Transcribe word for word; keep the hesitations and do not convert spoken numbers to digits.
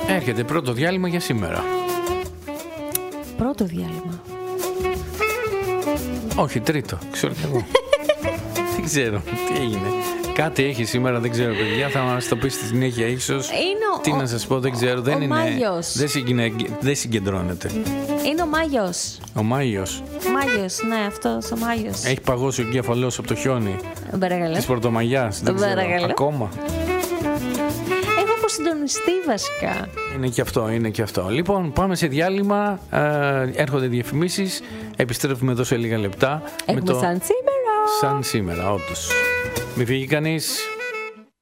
Έρχεται πρώτο διάλειμμα για σήμερα. Πρώτο διάλειμμα. Όχι, τρίτο. Ξέρω και εγώ. Δεν ξέρω τι έγινε. Κάτι έχει σήμερα, δεν ξέρω, παιδιά. Θα μας το πει στη συνέχεια ίσως. Τι ο... να σας πω, δεν ξέρω. Δεν ο είναι. Μάγιος. Δεν, συγκινε... δεν συγκεντρώνεται. Είναι ο Μάγιος. Ο Μάγιος. Μάγιος, ναι, αυτός ο Μάγιος. Έχει παγώσει ο κεφαλός από το χιόνι της Πρωτομαγιάς. Δεν ξέρω. Ακόμα. Έχω αποσυντονιστεί βασικά. Είναι και αυτό, είναι και αυτό. Λοιπόν, πάμε σε διάλειμμα. Ε, έρχονται διαφημίσεις. Επιστρέφουμε εδώ σε λίγα λεπτά. Έχουμε με το... σαν σήμερα. Σαν σήμερα, όντως. Μη φύγει κανείς.